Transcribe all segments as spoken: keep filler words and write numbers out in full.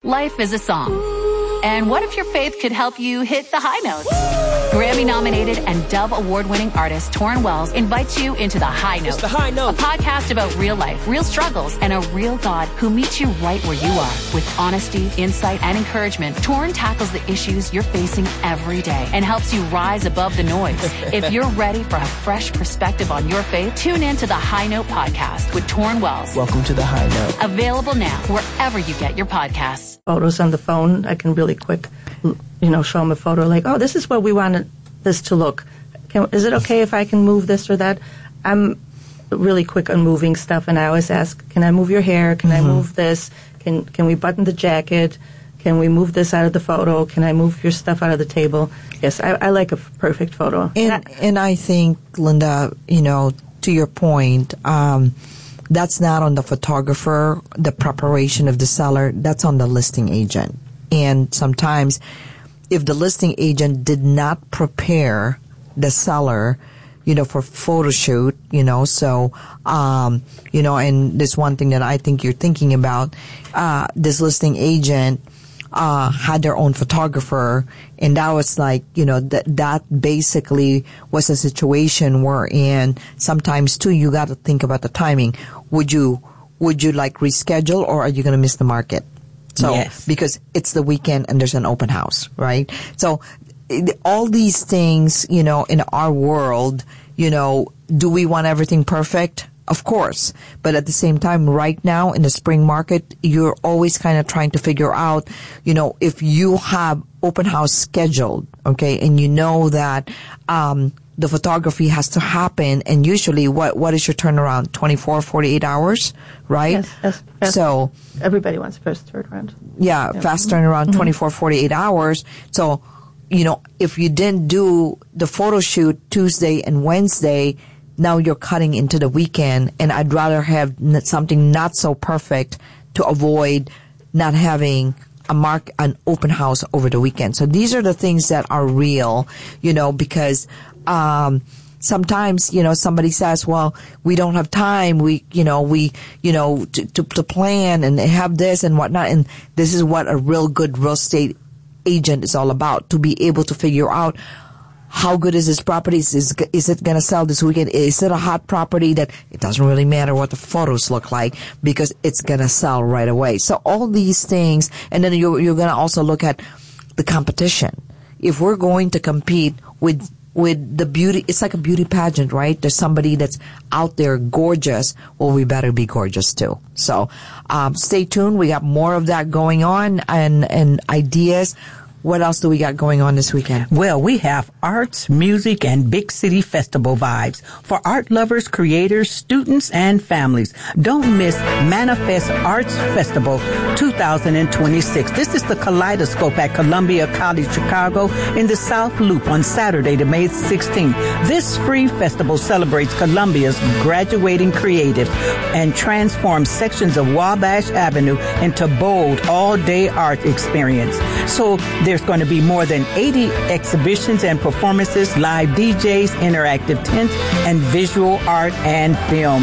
Life is a song. And what if your faith could help you hit the high notes? Grammy-nominated and Dove Award-winning artist Torrin Wells invites you into The High Note. It's The High Note. A podcast about real life, real struggles, and a real God who meets you right where you are. With honesty, insight, and encouragement, Torrin tackles the issues you're facing every day and helps you rise above the noise. If you're ready for a fresh perspective on your faith, tune in to The High Note podcast with Torrin Wells. Welcome to The High Note. Available now wherever you get your podcasts. Photos on the phone, I can really quick, you know, show them a photo like, oh, this is what we wanted this to look. Can, is it okay if I can move this or that? I'm really quick on moving stuff, and I always ask, can I move your hair? Can mm-hmm. I move this? Can can we button the jacket? Can we move this out of the photo? Can I move your stuff out of the table? Yes, I, I like a f- perfect photo. And, and, I, and I think, Linda, you know, to your point, um, that's not on the photographer, the preparation of the seller. That's on the listing agent. And sometimes if the listing agent did not prepare the seller, you know, for photo shoot, you know, so, um, you know, and this one thing that I think you're thinking about, uh, this listing agent, uh, had their own photographer, and that was like, you know, that, that basically was a situation wherein sometimes too, you got to think about the timing. Would you, would you like reschedule, or are you going to miss the market? So, yes. Because it's the weekend and there's an open house, right? So, all these things, you know, in our world, you know, do we want everything perfect? Of course. But at the same time, right now in the spring market, you're always kind of trying to figure out, you know, if you have open house scheduled, okay, and you know that, um, the photography has to happen, and usually what, what is your turnaround? twenty-four, forty-eight hours, right? Yes, yes, yes. So. Everybody wants fast turnaround. Yeah, yeah. Fast turnaround, mm-hmm. twenty-four, forty-eight hours. So, you know, if you didn't do the photo shoot Tuesday and Wednesday, now you're cutting into the weekend, and I'd rather have something not so perfect to avoid not having a mark, an open house over the weekend. So these are the things that are real, you know, because, um, sometimes, you know, somebody says, well, we don't have time. We, you know, we, you know, to, to, to plan and have this and whatnot. And this is what a real good real estate agent is all about, to be able to figure out how good is this property? Is, is, is it going to sell this weekend? Is it a hot property that it doesn't really matter what the photos look like because it's going to sell right away? So all these things, and then you're, you're going to also look at the competition. If we're going to compete with with the beauty, it's like a beauty pageant, right? There's somebody that's out there gorgeous. Well, we better be gorgeous too. So, um, stay tuned. We got more of that going on, and, and ideas. What else do we got going on this weekend? Well, we have arts, music, and big city festival vibes for art lovers, creators, students, and families. Don't miss Manifest Arts Festival two thousand twenty-six. This is the Kaleidoscope at Columbia College, Chicago in the South Loop on Saturday, the May sixteenth. This free festival celebrates Columbia's graduating creative and transforms sections of Wabash Avenue into bold all-day art experience. So there There's going to be more than eighty exhibitions and performances, live D Js, interactive tents, and visual art and film.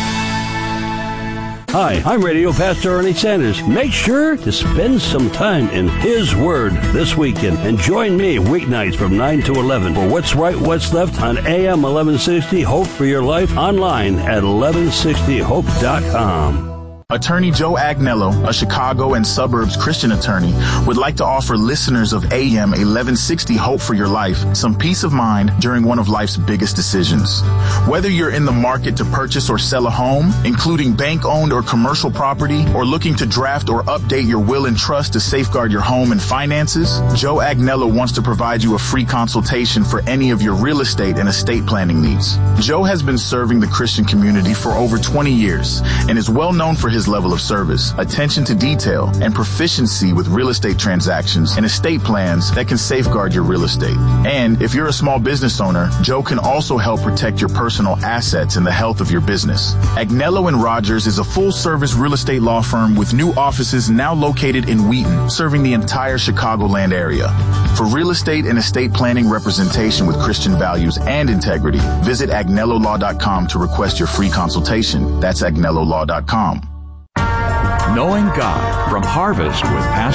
Hi, I'm Radio Pastor Ernie Sanders. Make sure to spend some time in His Word this weekend and join me weeknights from nine to eleven for What's Right, What's Left on A M eleven sixty Hope for Your Life, online at eleven sixty hope dot com. Attorney Joe Agnello, a Chicago and suburbs Christian attorney, would like to offer listeners of A M eleven sixty Hope for Your Life some peace of mind during one of life's biggest decisions. Whether you're in the market to purchase or sell a home, including bank-owned or commercial property, or looking to draft or update your will and trust to safeguard your home and finances, Joe Agnello wants to provide you a free consultation for any of your real estate and estate planning needs. Joe has been serving the Christian community for over twenty years and is well known for his level of service, attention to detail, and proficiency with real estate transactions and estate plans that can safeguard your real estate. And if you're a small business owner, Joe can also help protect your personal assets and the health of your business. Agnello and Rogers is a full-service real estate law firm with new offices now located in Wheaton, serving the entire Chicagoland area. For real estate and estate planning representation with Christian values and integrity, visit agnello law dot com to request your free consultation. That's agnello law dot com. Knowing God from Harvest with Pastor